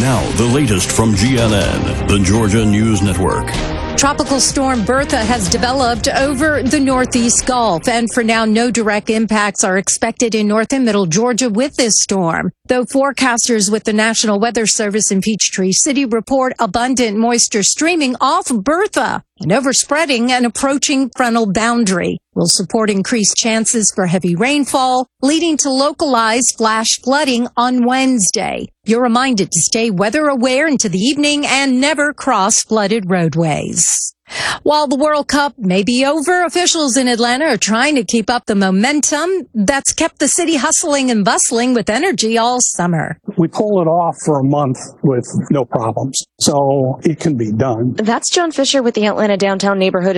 Now, the latest from GNN, the Georgia News Network. Tropical storm Bertha has developed over the Northeast Gulf, and for now, no direct impacts are expected in North and Middle Georgia with this storm. Though forecasters with the National Weather Service in Peachtree City report abundant moisture streaming off Bertha and overspreading an approaching frontal boundary will support increased chances for heavy rainfall, leading to localized flash flooding on Wednesday. You're reminded to stay weather aware into the evening and never cross flooded roadways. While the World Cup may be over, officials in Atlanta are trying to keep up the momentum that's kept the city hustling and bustling with energy all summer. We pull it off for a month with no problems, so it can be done. That's John Fisher with the Atlanta Downtown Neighborhood